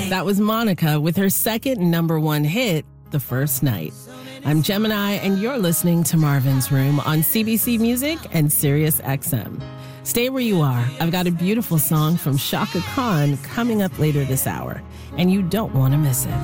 That was Monica with her second #1 hit, The First Night. I'm Gemini, and you're listening to Marvin's Room on CBC Music and Sirius XM. Stay where you are. I've got a beautiful song from Chaka Khan coming up later this hour, and you don't want to miss it.